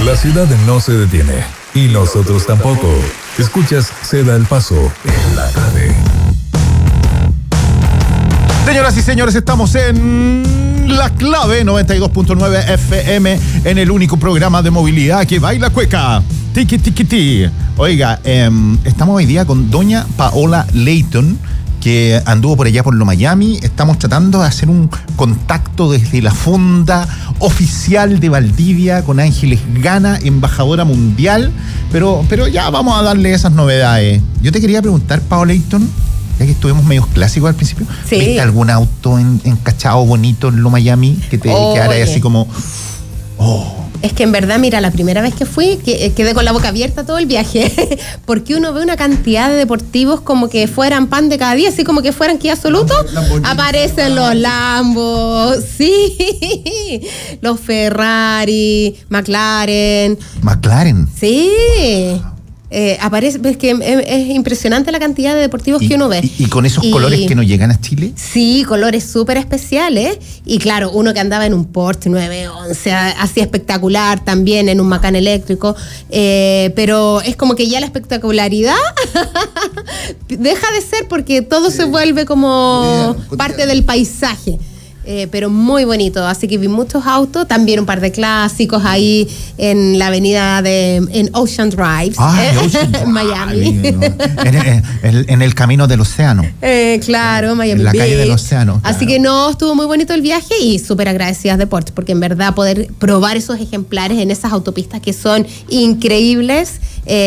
La ciudad no se detiene y nosotros tampoco. Escuchas Se da el paso en la clave. Señoras y señores, estamos en La Clave 92.9 FM en el único programa de movilidad que baila cueca. Tiki tiki ti. Oiga, estamos hoy día con doña Paola Leighton, que anduvo por allá por lo Miami. Estamos tratando de hacer un contacto desde la fonda oficial de Valdivia con Ángeles Gana, embajadora mundial, pero ya vamos a darle esas novedades. Yo te quería preguntar, Paola Leighton, ya que estuvimos medios clásicos al principio, sí. ¿Viste algún auto encachado bonito en lo Miami que te quedara así como... Es que en verdad, mira, la primera vez que fui, quedé con la boca abierta todo el viaje, porque uno ve una cantidad de deportivos como que fueran pan de cada día, así como que fueran Kia Absoluto, aparecen los Lambos, sí, los Ferrari, McLaren. ¿McLaren? Sí. Aparece, es que es impresionante la cantidad de deportivos que uno ve. ¿Y con esos colores que nos llegan a Chile? Sí, colores súper especiales. Y claro, uno que andaba en un Porsche 911, así espectacular, también en un Macan eléctrico. Pero es como que ya la espectacularidad deja de ser porque todo se vuelve como parte del paisaje. Pero muy bonito, así que vi muchos autos, también un par de clásicos ahí en la avenida en Ocean Drive, en Miami. En el camino del océano. Claro, Miami en la Beach. Calle del océano. Claro. Así que no, estuvo muy bonito el viaje y súper agradecidas de Porsche, porque en verdad poder probar esos ejemplares en esas autopistas que son increíbles,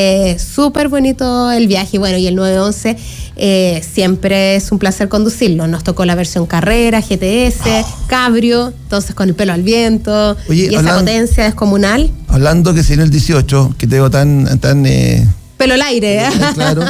súper bonito el viaje. Bueno, y el 911 siempre es un placer conducirlo. Nos tocó la versión carrera, GTS, cabrio, entonces con el pelo al viento. Oye, y esa potencia descomunal. Hablando que si en el 18, que te veo tan pelo al aire, ¿eh? Claro.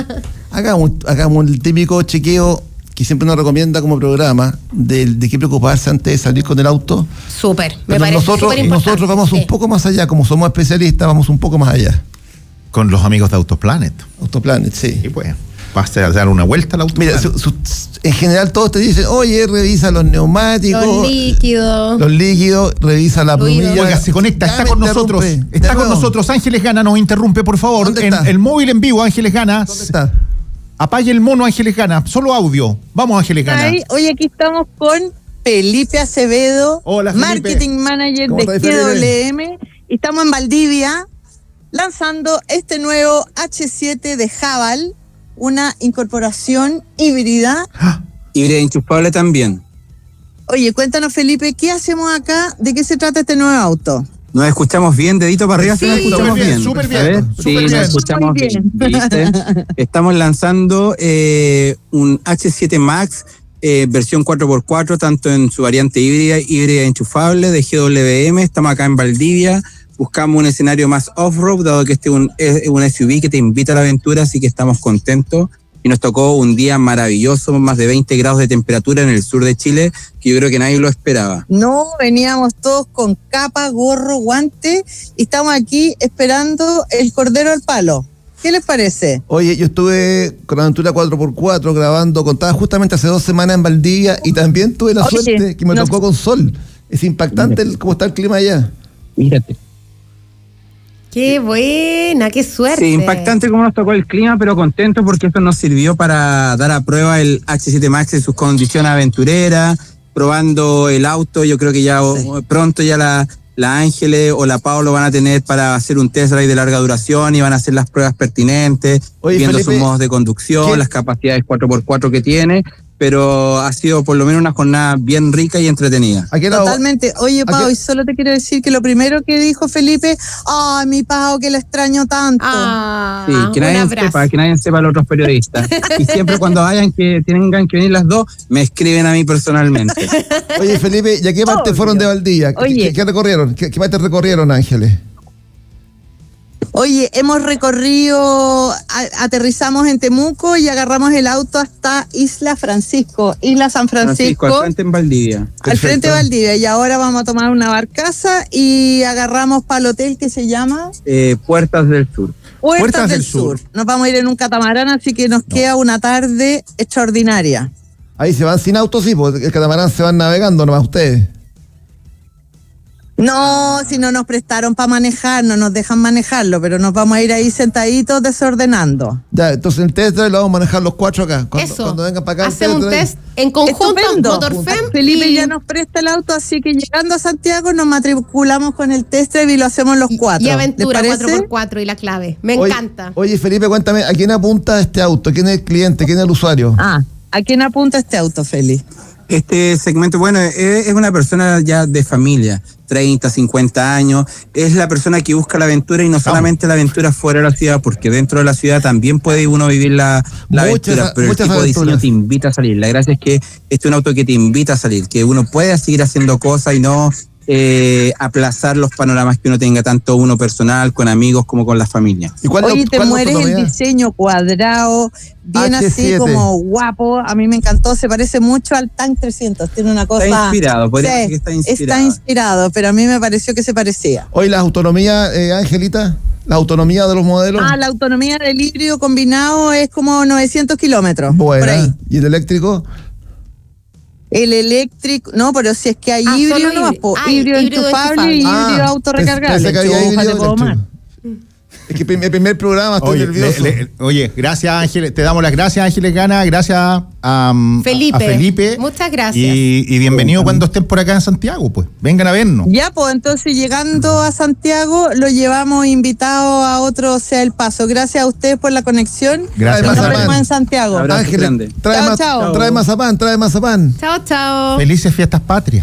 Hagamos el típico chequeo que siempre nos recomienda como programa de qué preocuparse antes de salir con el auto. Súper, me Pero parece súper importante. nosotros vamos un poco más allá, como somos especialistas, vamos un poco más allá. Con los amigos de Autoplanet. Autoplanet, sí. Y pues, vas a dar una vuelta al auto. Mira, en general todos te dicen, oye, revisa los neumáticos. Los líquidos, revisa la plumilla. Oiga, se conecta, está con nosotros. Está con nosotros. Ángeles Gana nos interrumpe, por favor. En el móvil en vivo, Ángeles Gana. ¿Dónde está? Apague el mono, Ángeles Gana. Solo audio. Vamos, Ángeles Gana. Hoy aquí estamos con Felipe Acevedo, Hola, Felipe. Marketing Manager de GWM. Y estamos en Valdivia lanzando este nuevo H7 de Haval, una incorporación híbrida. Híbrida enchufable también. Oye, cuéntanos, Felipe, ¿qué hacemos acá? ¿De qué se trata este nuevo auto? ¿Nos escuchamos bien? Dedito para arriba, sí, ¿nos escuchamos bien? Súper bien. Sí, nos escuchamos bien. ¿Viste? Estamos lanzando un H7 Max versión 4x4, tanto en su variante híbrida enchufable de GWM. Estamos acá en Valdivia. Buscamos un escenario más off-road, dado que este es un SUV que te invita a la aventura, así que estamos contentos. Y nos tocó un día maravilloso, más de 20 grados de temperatura en el sur de Chile, que yo creo que nadie lo esperaba. No, veníamos todos con capa, gorro, guante, y estamos aquí esperando el cordero al palo. ¿Qué les parece? Oye, yo estuve con Aventura 4x4 grabando, contaba justamente hace 2 semanas en Valdivia, y también tuve la suerte que me tocó con sol. Es impactante cómo está el clima allá. Mírate. Qué buena, qué suerte. Sí, impactante cómo nos tocó el clima, pero contento porque esto nos sirvió para dar a prueba el H7 Max en sus condiciones aventureras, probando el auto. Yo creo que ya pronto ya la Ángeles o la Paolo van a tener para hacer un test drive de larga duración y van a hacer las pruebas pertinentes, viendo Felipe, sus modos de conducción, las capacidades 4x4 que tiene. Pero ha sido por lo menos una jornada bien rica y entretenida. Totalmente. Oye, Pau, y solo te quiero decir que lo primero que dijo Felipe, mi Pau, que lo extraño tanto. Sí, que nadie sepa los otros periodistas. Y siempre cuando tengan que venir las dos, me escriben a mí personalmente. Oye, Felipe, ¿y a qué parte fueron de Valdivia? ¿Qué recorrieron? ¿Qué parte recorrieron, Ángeles? Oye, hemos recorrido, aterrizamos en Temuco y agarramos el auto hasta Isla San Francisco. Al frente en Valdivia. Perfecto. Al frente de Valdivia. Y ahora vamos a tomar una barcaza y agarramos para el hotel que se llama... Puertas del Sur. Puertas del Sur. Nos vamos a ir en un catamarán, así que nos queda una tarde extraordinaria. Ahí se van sin autos, sí, porque el catamarán se van navegando nomás ustedes. No, si no nos prestaron para manejar, no nos dejan manejarlo, pero nos vamos a ir ahí sentaditos desordenando. Ya, entonces el test drive lo vamos a manejar los 4 acá. Cuando vengan para acá. Hacemos un test en conjunto, Motorfem. Felipe ya nos presta el auto, así que llegando a Santiago nos matriculamos con el test drive y lo hacemos los 4. Y aventura 4x4 y la clave. Me encanta. Oye, Felipe, cuéntame, ¿a quién apunta este auto? ¿Quién es el cliente? ¿Quién es el usuario? ¿A quién apunta este auto, Feli? Este segmento, bueno, es una persona ya de familia, 30, 50 años, es la persona que busca la aventura y no solamente la aventura fuera de la ciudad, porque dentro de la ciudad también puede uno vivir la aventura, pero el tipo de diseño te invita a salir. La gracia es que este es un auto que te invita a salir, que uno pueda seguir haciendo cosas y no aplazar los panoramas que uno tenga, tanto uno personal, con amigos, como con la familia. Oye, te mueres el diseño cuadrado, bien H7. Así como guapo, a mí me encantó, se parece mucho al Tank 300, tiene una cosa... Está inspirado, podría decir que está inspirado. Está inspirado, pero a mí me pareció que se parecía. Hoy la autonomía, Angelita, la autonomía de los modelos. La autonomía del híbrido combinado es como 900 kilómetros. Bueno, por ahí. ¿Y el eléctrico? El eléctrico, no, pero si es que hay híbrido, no, híbrido enchufable y híbrido autorrecargable. Es que el primer programa estoy nervioso. Oye, gracias Ángeles, te damos las gracias Ángeles Gana, gracias a Felipe. Muchas gracias. Y bienvenido cuando estén por acá en Santiago, pues, vengan a vernos. Ya, pues entonces llegando a Santiago lo llevamos invitado a otro Sea el Paso. Gracias a ustedes por la conexión. Gracias. Nos vemos en Santiago. Ángeles, trae mazapán. Chao. Felices fiestas patrias.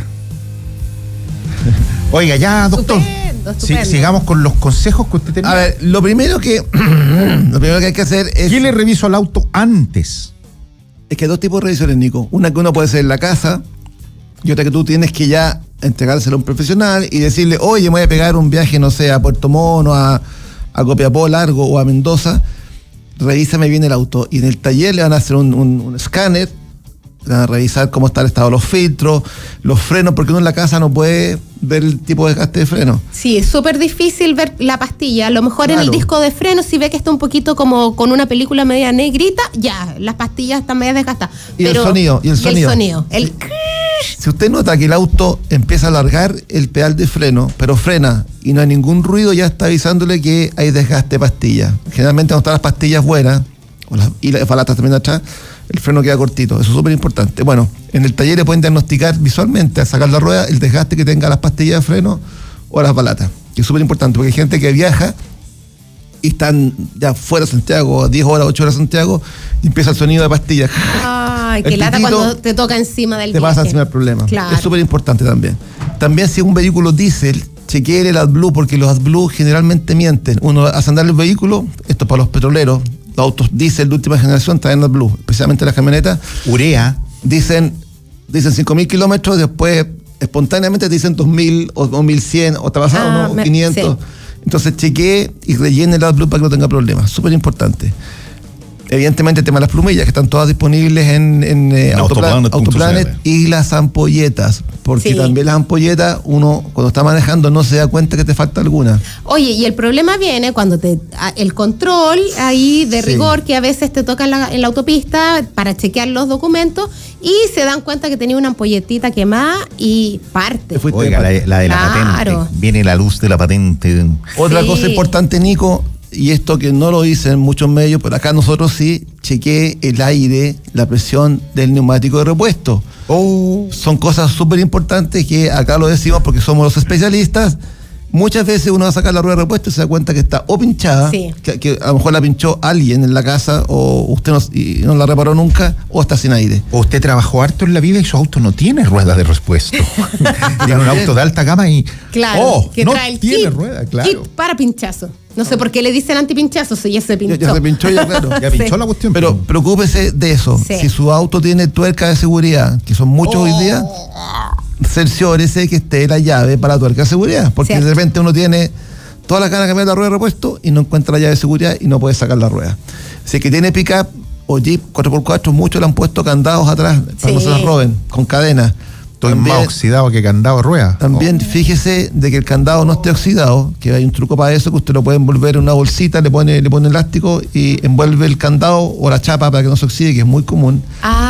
Oiga, ya, doctor. Estupendo. Sigamos con los consejos que usted tenía. A ver, lo primero que hay que hacer es... ¿Qué le reviso al auto antes? Es que hay dos tipos de revisiones, Nico. Una que uno puede hacer en la casa y otra que tú tienes que ya entregárselo a un profesional y decirle, oye, me voy a pegar un viaje, no sé, a Puerto Mono, a Copiapó largo o a Mendoza, revísame bien el auto. Y en el taller le van a hacer un escáner, le van a revisar cómo está el estado de los filtros, los frenos, porque uno en la casa no puede ver el tipo de desgaste de freno. Sí, es súper difícil ver la pastilla. A lo mejor en el disco de freno, si ve que está un poquito como con una película media negrita, ya, las pastillas están media desgastadas. Y el sonido. Si usted nota que el auto empieza a alargar el pedal de freno, pero frena y no hay ningún ruido, ya está avisándole que hay desgaste de pastilla. Generalmente cuando están las pastillas buenas, y las balatas también atrás, el freno queda cortito. Eso es súper importante. Bueno, en el taller le pueden diagnosticar visualmente, al sacar la rueda, el desgaste que tenga las pastillas de freno o las balatas. Que es súper importante, porque hay gente que viaja y están ya fuera de Santiago, 10 horas, 8 horas de Santiago, y empieza el sonido de pastillas. Ay, qué lata cuando te toca encima del viaje. Te pasa encima del problema. Claro. Es súper importante también. También si es un vehículo diésel, chequee el AdBlue, porque los AdBlue generalmente mienten. Uno hace andar el vehículo, esto es para los petroleros, los autos diésel de última generación traen AdBlue, especialmente las camionetas. Urea. Dicen 5.000 kilómetros, después espontáneamente te dicen 2.000 o 2.100, o te pasado, o 500. Sí. Entonces chequee y rellene el AdBlue para que no tenga problemas. Súper importante. Evidentemente el tema de las plumillas, que están todas disponibles en Autoplanet, y las ampolletas, porque también las ampolletas, uno cuando está manejando no se da cuenta que te falta alguna. Oye, y el problema viene cuando el control ahí de rigor, que a veces te toca en la autopista para chequear los documentos y se dan cuenta que tenía una ampolletita quemada y parte. Oiga, la de la patente. Viene la luz de la patente. Otra cosa importante, Nico, y esto que no lo dicen muchos medios, pero acá nosotros sí, chequeé el aire, la presión del neumático de repuesto. Son cosas súper importantes que acá lo decimos porque somos los especialistas. Muchas veces uno va a sacar la rueda de repuesto y se da cuenta que está o pinchada, que a lo mejor la pinchó alguien en la casa, o usted no la reparó nunca, o está sin aire. O usted trabajó harto en la vida y su auto no tiene ruedas de repuesto. Tiene un auto de alta gama y que no trae el tiene kit, rueda, claro. Kit para pinchazo. No sé por qué le dicen antipinchazo, si ya se pinchó. Ya se pinchó, claro. Ya pinchó la cuestión. Pero preocúpese de eso. Si su auto tiene tuerca de seguridad, que son muchos hoy día, cerciórese que esté la llave para la tuerca de seguridad. Porque de repente uno tiene todas las ganas de cambiar la rueda de repuesto y no encuentra la llave de seguridad y no puede sacar la rueda. Si es que tiene pick-up o Jeep 4x4, muchos le han puesto candados atrás para que no se las roben, con cadenas. Estoy más oxidado que candado de rueda. También fíjese de que el candado no esté oxidado, que hay un truco para eso, que usted lo puede envolver en una bolsita, le pone elástico y envuelve el candado o la chapa para que no se oxide, que es muy común.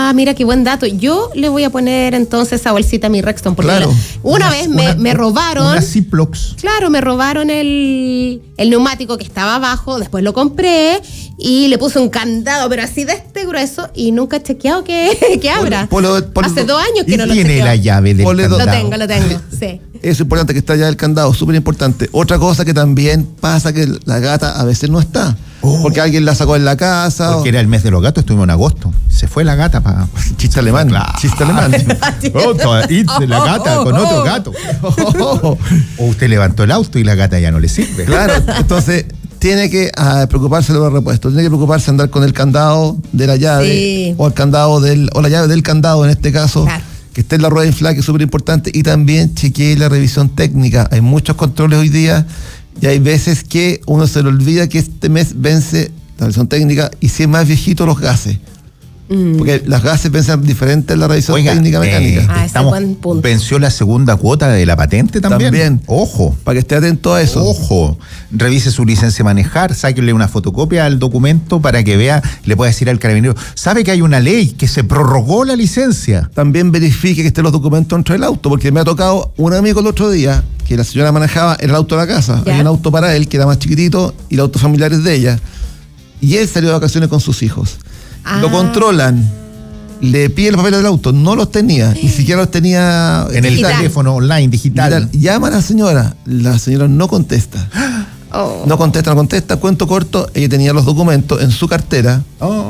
Mira qué buen dato. Yo le voy a poner entonces esa bolsita a mi Rexton, porque Claro. una vez me robaron. Unas Ziplocs. Claro, me robaron el neumático que estaba abajo, después lo compré y le puse un candado, pero así de este grueso, y nunca he chequeado que abra. Hace 2 años que ¿Y no lo tiene chequeo. la llave del Ponle candado? Lo tengo, sí. Es importante que está ya el candado, súper importante. Otra cosa que también pasa que la gata a veces no está. Porque alguien la sacó en la casa. Porque era el mes de los gatos, estuvimos en agosto. Se fue la gata para... Chiste alemán. Claro. Chiste alemán. La gata con otro gato. O usted levantó el auto y la gata ya no le sirve. Claro, entonces tiene que preocuparse de los repuestos, tiene que preocuparse de andar con el candado de la llave, Sí. o la llave del candado en este caso, Claro. que esté en la rueda inflada, que es súper importante, y también chequee la revisión técnica. Hay muchos controles hoy día y hay veces que uno se le olvida que este mes vence la revisión técnica, y si es más viejito los gases. Porque las gases vencen diferente en la revisión técnica mecánica. ese es buen punto. Venció la segunda cuota de la patente también. También. Ojo. Para que esté atento a eso. Ojo, revise su licencia de manejar, sáquele una fotocopia al documento para que vea, le pueda decir al carabinero, ¿sabe que hay una ley que se prorrogó la licencia? También verifique que estén los documentos dentro del auto, porque me ha tocado un amigo el otro día que la señora manejaba el auto de la casa. ¿Ya? Hay un auto para él que era más chiquitito y el auto familiar es de ella. Y él salió de vacaciones con sus hijos. Lo controlan, le piden los papeles del auto, no los tenía, ni siquiera los tenía En el Digital. teléfono online, digital. Llama a la señora no contesta. Oh. No contesta, cuento corto, ella tenía los documentos en su cartera,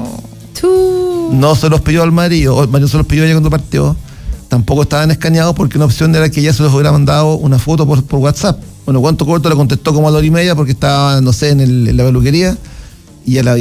no se los pidió al marido, o el marido se los pidió a ella cuando partió, tampoco estaban escaneados porque una opción era que ella se los hubiera mandado una foto por WhatsApp. Bueno, cuento corto, le contestó como a la hora y media porque estaba, no sé, en la peluquería, y ella le había